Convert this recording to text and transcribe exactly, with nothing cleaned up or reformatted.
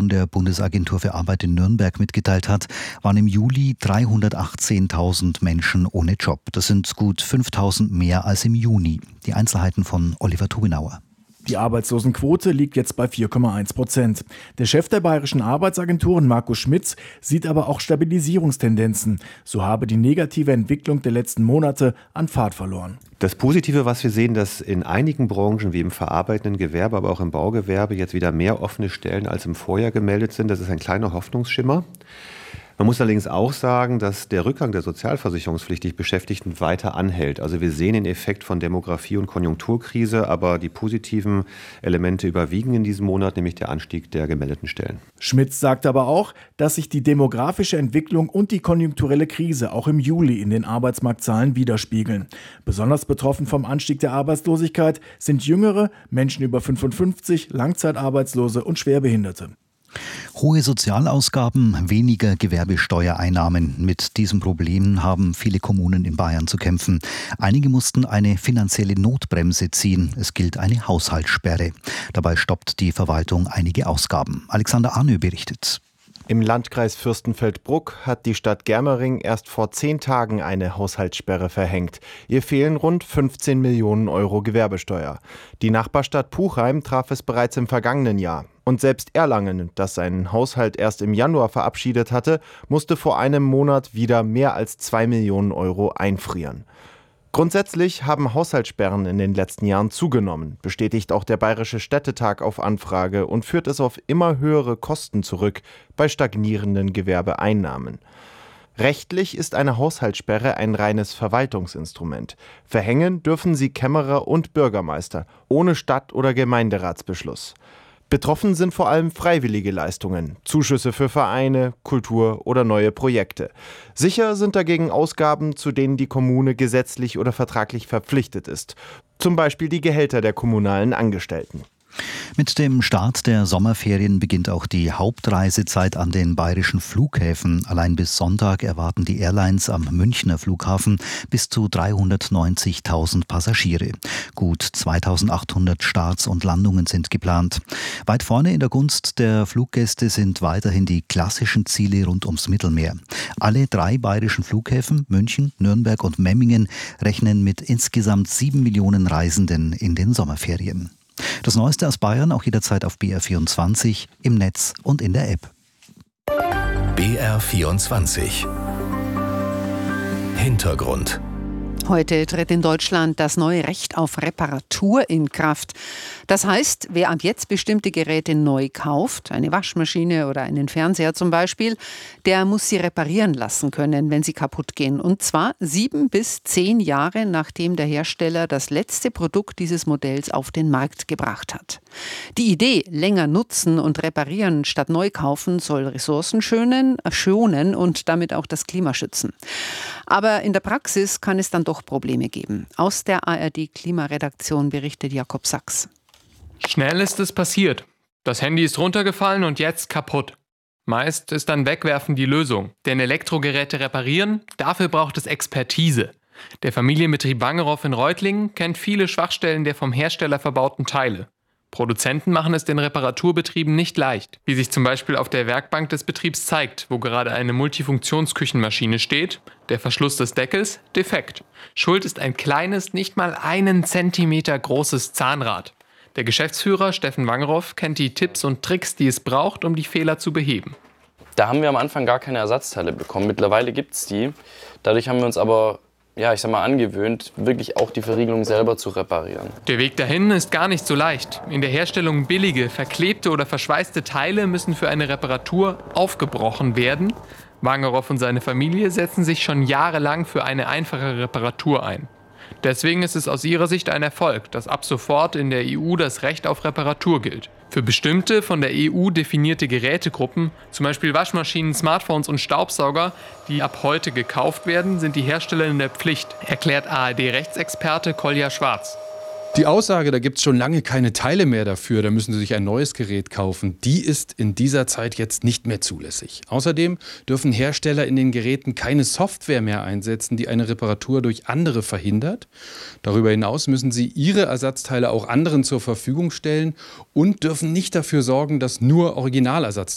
Direktion der Bundesagentur für Arbeit in Nürnberg mitgeteilt hat, waren im Juli dreihundertachtzehntausend Menschen ohne Job. Das sind gut fünftausend mehr als im Juni. Die Einzelheiten von Oliver Tubinauer. Die Arbeitslosenquote liegt jetzt bei vier Komma eins Prozent. Der Chef der Bayerischen Arbeitsagenturen, Markus Schmitz, sieht aber auch Stabilisierungstendenzen. So habe die negative Entwicklung der letzten Monate an Fahrt verloren. Das Positive, was wir sehen, dass in einigen Branchen wie im verarbeitenden Gewerbe, aber auch im Baugewerbe jetzt wieder mehr offene Stellen als im Vorjahr gemeldet sind. Das ist ein kleiner Hoffnungsschimmer. Man muss allerdings auch sagen, dass der Rückgang der sozialversicherungspflichtig Beschäftigten weiter anhält. Also wir sehen den Effekt von Demografie- und Konjunkturkrise, aber die positiven Elemente überwiegen in diesem Monat, nämlich der Anstieg der gemeldeten Stellen. Schmitz sagt aber auch, dass sich die demografische Entwicklung und die konjunkturelle Krise auch im Juli in den Arbeitsmarktzahlen widerspiegeln. Besonders betroffen vom Anstieg der Arbeitslosigkeit sind Jüngere, Menschen über fünfundfünfzig, Langzeitarbeitslose und Schwerbehinderte. Hohe Sozialausgaben, weniger Gewerbesteuereinnahmen. Mit diesem Problem haben viele Kommunen in Bayern zu kämpfen. Einige mussten eine finanzielle Notbremse ziehen. Es gilt eine Haushaltssperre. Dabei stoppt die Verwaltung einige Ausgaben. Alexander Arnö berichtet. Im Landkreis Fürstenfeldbruck hat die Stadt Germering erst vor zehn Tagen eine Haushaltssperre verhängt. Ihr fehlen rund fünfzehn Millionen Euro Gewerbesteuer. Die Nachbarstadt Puchheim traf es bereits im vergangenen Jahr. Und selbst Erlangen, das seinen Haushalt erst im Januar verabschiedet hatte, musste vor einem Monat wieder mehr als zwei Millionen Euro einfrieren. Grundsätzlich haben Haushaltssperren in den letzten Jahren zugenommen, bestätigt auch der Bayerische Städtetag auf Anfrage und führt es auf immer höhere Kosten zurück bei stagnierenden Gewerbeeinnahmen. Rechtlich ist eine Haushaltssperre ein reines Verwaltungsinstrument. Verhängen dürfen sie Kämmerer und Bürgermeister, ohne Stadt- oder Gemeinderatsbeschluss. Betroffen sind vor allem freiwillige Leistungen, Zuschüsse für Vereine, Kultur oder neue Projekte. Sicher sind dagegen Ausgaben, zu denen die Kommune gesetzlich oder vertraglich verpflichtet ist. Zum Beispiel die Gehälter der kommunalen Angestellten. Mit dem Start der Sommerferien beginnt auch die Hauptreisezeit an den bayerischen Flughäfen. Allein bis Sonntag erwarten die Airlines am Münchner Flughafen bis zu dreihundertneunzigtausend Passagiere. Gut zweitausendachthundert Starts und Landungen sind geplant. Weit vorne in der Gunst der Fluggäste sind weiterhin die klassischen Ziele rund ums Mittelmeer. Alle drei bayerischen Flughäfen, München, Nürnberg und Memmingen, rechnen mit insgesamt sieben Millionen Reisenden in den Sommerferien. Das Neueste aus Bayern auch jederzeit auf B R vierundzwanzig, im Netz und in der App. B R vierundzwanzig. Hintergrund. Heute tritt in Deutschland das neue Recht auf Reparatur in Kraft. Das heißt, wer ab jetzt bestimmte Geräte neu kauft, eine Waschmaschine oder einen Fernseher zum Beispiel, der muss sie reparieren lassen können, wenn sie kaputt gehen. Und zwar sieben bis zehn Jahre, nachdem der Hersteller das letzte Produkt dieses Modells auf den Markt gebracht hat. Die Idee, länger nutzen und reparieren statt neu kaufen, soll Ressourcen schonen, schonen und damit auch das Klima schützen. Aber in der Praxis kann es dann doch Probleme geben. Aus der A R D-Klimaredaktion berichtet Jakob Sachs. Schnell ist es passiert. Das Handy ist runtergefallen und jetzt kaputt. Meist ist dann Wegwerfen die Lösung. Denn Elektrogeräte reparieren, dafür braucht es Expertise. Der Familienbetrieb Wangerow in Reutlingen kennt viele Schwachstellen der vom Hersteller verbauten Teile. Produzenten machen es den Reparaturbetrieben nicht leicht, wie sich zum Beispiel auf der Werkbank des Betriebs zeigt, wo gerade eine Multifunktionsküchenmaschine steht, der Verschluss des Deckels defekt. Schuld ist ein kleines, nicht mal einen Zentimeter großes Zahnrad. Der Geschäftsführer Steffen Wangerow kennt die Tipps und Tricks, die es braucht, um die Fehler zu beheben. Da haben wir am Anfang gar keine Ersatzteile bekommen. Mittlerweile gibt es die. Dadurch haben wir uns aber ja, ich sag mal, angewöhnt, wirklich auch die Verriegelung selber zu reparieren. Der Weg dahin ist gar nicht so leicht. In der Herstellung billige, verklebte oder verschweißte Teile müssen für eine Reparatur aufgebrochen werden. Wangerow und seine Familie setzen sich schon jahrelang für eine einfache Reparatur ein. Deswegen ist es aus ihrer Sicht ein Erfolg, dass ab sofort in der E U das Recht auf Reparatur gilt. Für bestimmte von der E U definierte Gerätegruppen, zum Beispiel Waschmaschinen, Smartphones und Staubsauger, die ab heute gekauft werden, sind die Hersteller in der Pflicht, erklärt A R D-Rechtsexperte Kolja Schwarz. Die Aussage, da gibt es schon lange keine Teile mehr dafür, da müssen Sie sich ein neues Gerät kaufen, die ist in dieser Zeit jetzt nicht mehr zulässig. Außerdem dürfen Hersteller in den Geräten keine Software mehr einsetzen, die eine Reparatur durch andere verhindert. Darüber hinaus müssen sie ihre Ersatzteile auch anderen zur Verfügung stellen und dürfen nicht dafür sorgen, dass nur Originalersatzteile